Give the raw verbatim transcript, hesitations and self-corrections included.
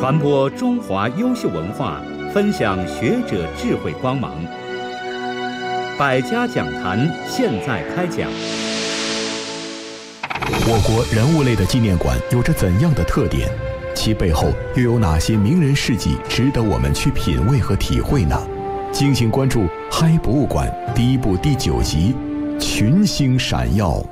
传播中华优秀文化，分享学者智慧光芒。百家讲坛现在开讲。 我国人物类的纪念馆有着怎样的特点？其背后又有哪些名人事迹值得我们去品味和体会呢？敬请关注《嗨博物馆》第一部第九集《群星闪耀》。